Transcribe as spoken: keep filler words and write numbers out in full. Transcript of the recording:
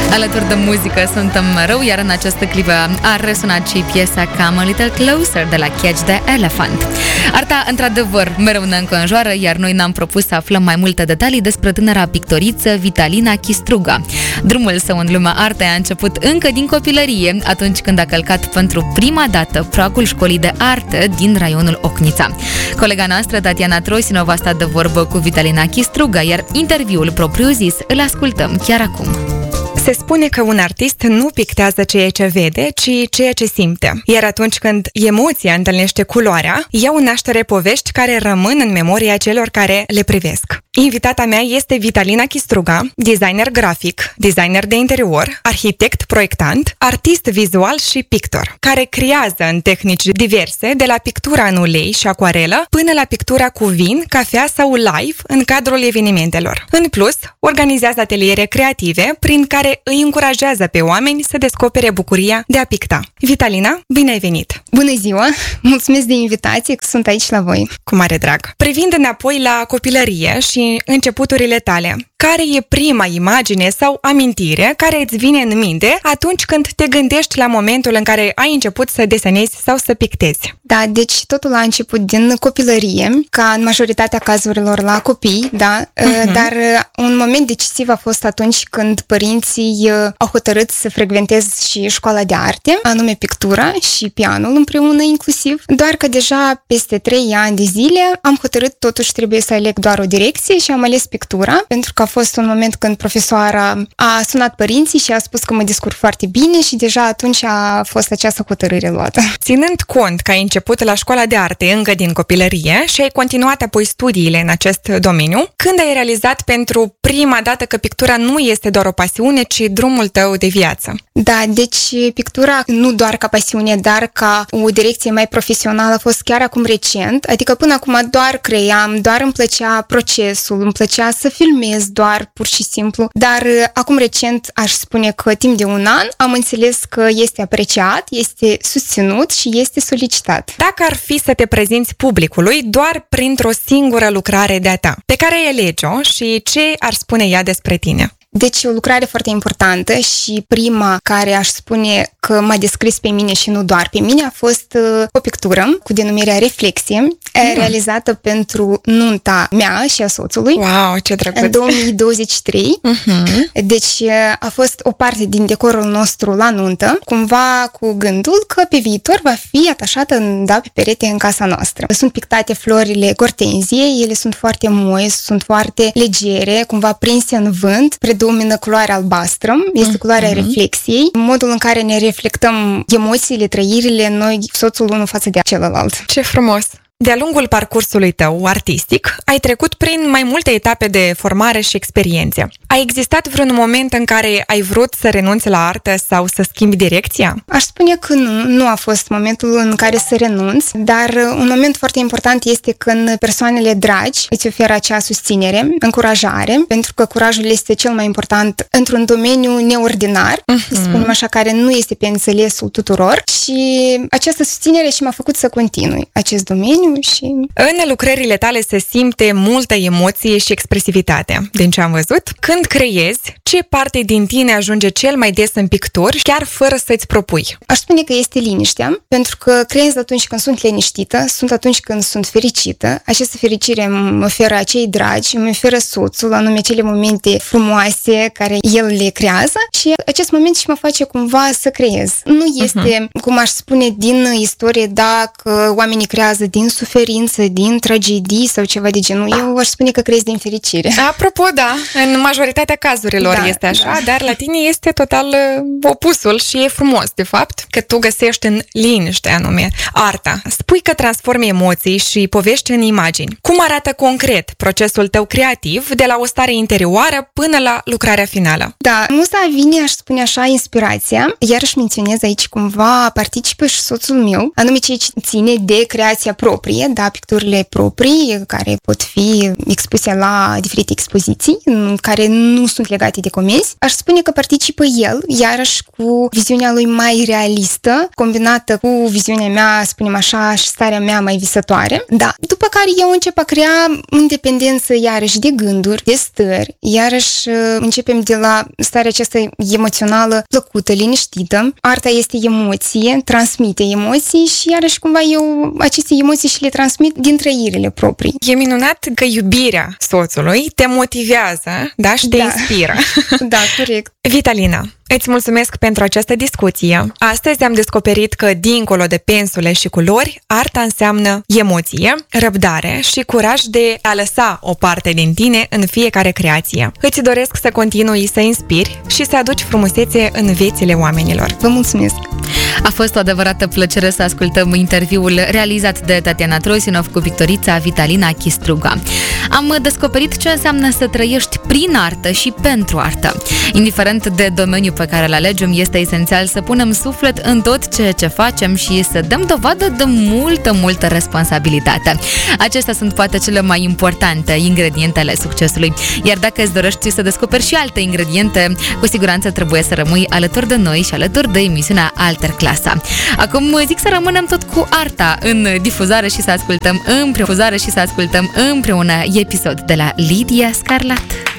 Alături de muzică suntem mereu, iar în această clipă a răsunat și piesa Come a Little Closer de la Catch the Elephant. Arta, într-adevăr, mereu ne înconjoară, iar noi ne-am propus să aflăm mai multe detalii despre tânăra pictoriță Vitalina Chistruga. Drumul său în lumea artei a început încă din copilărie, atunci când a călcat pentru prima dată pragul școlii de artă din raionul Ocnița. Colega noastră, Tatiana Trosinova, a stat de vorbă cu Vitalina Chistruga, iar interviul propriu-zis îl ascultăm chiar acum. Se spune că un artist nu pictează ceea ce vede, ci ceea ce simte. Iar atunci când emoția întâlnește culoarea, iau naștere povești care rămân în memoria celor care le privesc. Invitata mea este Vitalina Chistruga, designer grafic, designer de interior, arhitect proiectant, artist vizual și pictor, care creează în tehnici diverse, de la pictura în ulei și acuarelă până la pictura cu vin, cafea sau live în cadrul evenimentelor. În plus, organizează ateliere creative prin care îi încurajează pe oameni să descopere bucuria de a picta. Vitalina, bine ai venit! Bună ziua! Mulțumesc de invitație, că sunt aici la voi. Cu mare drag! Privind înapoi la copilărie și începuturile tale, care e prima imagine sau amintire care îți vine în minte atunci când te gândești la momentul în care ai început să desenezi sau să pictezi? Da, deci totul a început din copilărie, ca în majoritatea cazurilor la copii, da, uh-huh. Dar un moment decisiv a fost atunci când părinții au hotărât să frecventez și școala de arte, anume pictura și pianul împreună inclusiv, doar că deja peste trei ani de zile am hotărât totuși trebuie să aleg doar o direcție și am ales pictura, pentru că a fost un moment când profesoara a sunat părinții și a spus că mă descurc foarte bine și deja atunci a fost această hotărâre luată. Ținând cont că ai început la școala de arte încă din copilărie și ai continuat apoi studiile în acest domeniu, când ai realizat pentru prima dată că pictura nu este doar o pasiune, ci drumul tău de viață? Da, deci pictura nu doar ca pasiune, dar ca o direcție mai profesională a fost chiar acum recent, adică până acum doar cream, doar îmi plăcea procesul, îmi plăcea să filmez doar pur și simplu, dar acum recent aș spune că timp de un an am înțeles că este apreciat, este susținut și este solicitat. Dacă ar fi să te prezinți publicului doar printr-o singură lucrare de-a ta, pe care ai alege-o și ce ar spune ea despre tine? Deci o lucrare foarte importantă și prima care aș spune că m-a descris pe mine și nu doar pe mine a fost uh, o pictură cu denumirea Reflexie, mm. realizată pentru nunta mea și a soțului. Wow, ce drăguț! În două mii douăzeci și trei. Uh-huh. Deci a fost o parte din decorul nostru la nuntă, cumva cu gândul că pe viitor va fi atașată da, pe perete în casa noastră. Sunt pictate florile gortenzie, ele sunt foarte moi, sunt foarte legere, cumva prinse în vânt, predomină culoarea albastră, este culoarea uh-huh. reflexiei, modul în care ne reflectăm emoțiile, trăirile, noi, soțul unul față de celălalt. Ce frumos! De-a lungul parcursului tău artistic, ai trecut prin mai multe etape de formare și experiențe. A existat vreun moment în care ai vrut să renunți la artă sau să schimbi direcția? Aș spune că nu, nu a fost momentul în care să renunț, dar un moment foarte important este când persoanele dragi îți oferă acea susținere, încurajare, pentru că curajul este cel mai important într-un domeniu neordinar, uh-huh. să spunem așa, care nu este pe înțelesul tuturor și această susținere și m-a făcut să continui acest domeniu. Și... În lucrările tale se simte multă emoție și expresivitate, din ce am văzut. Când creezi, ce parte din tine ajunge cel mai des în picturi, chiar fără să-ți propui? Aș spune că este liniștea, pentru că creez atunci când sunt liniștită, sunt atunci când sunt fericită. Această fericire îmi oferă acei dragi, îmi oferă soțul, anume acele momente frumoase care el le creează și acest moment și mă face cumva să creez. Nu este, uh-huh. cum aș spune, din istorie, dacă oamenii creează din suferință, din tragedii sau ceva de genul. Eu aș spune că creezi din fericire. Apropo, da, în majoritatea cazurilor da, este așa, da. Dar la tine este total uh, opusul și e frumos, de fapt, că tu găsești în liniște anume arta. Spui că transformi emoții și povești în imagini. Cum arată concret procesul tău creativ de la o stare interioară până la lucrarea finală? Da, muza vine, aș spune așa, inspirația. Iarăși menționez aici cumva participă și soțul meu, anume ceea ce ține de creația proprie. proprie, da, picturile proprii care pot fi expuse la diferite expoziții, care nu sunt legate de comenzi. Aș spune că participă el, iarăși cu viziunea lui mai realistă, combinată cu viziunea mea, spunem așa, și starea mea mai visătoare. Da. După care eu încep a crea independență iarăși de gânduri, de stări, iarăși începem de la starea aceasta emoțională plăcută, liniștită. Arta este emoție, transmite emoții și iarăși cumva eu aceste emoții și le transmit din trăirile proprii. E minunat că iubirea soțului te motivează, da, și te Da. inspiră. Da, corect. Vitalina, îți mulțumesc pentru această discuție. Astăzi am descoperit că, dincolo de pensule și culori, arta înseamnă emoție, răbdare și curaj de a lăsa o parte din tine în fiecare creație. Îți doresc să continui să inspiri și să aduci frumusețe în viețile oamenilor. Vă mulțumesc! A fost o adevărată plăcere să ascultăm interviul realizat de Tatiana Troisinov cu pictorița Vitalina Chistruga. Am descoperit ce înseamnă să trăiești prin artă și pentru artă. Indiferent de domeniul pe care îl alegem, este esențial să punem suflet în tot ceea ce facem și să dăm dovadă de multă, multă responsabilitate. Acestea sunt poate cele mai importante ingrediente ale succesului. Iar dacă îți dorești să descoperi și alte ingrediente, cu siguranță trebuie să rămâi alături de noi și alături de emisiunea Alter Clasa. Acum zic să rămânem tot cu arta în difuzare și să ascultăm împreună, și să ascultăm împreună episod de la Lidia Scarlat.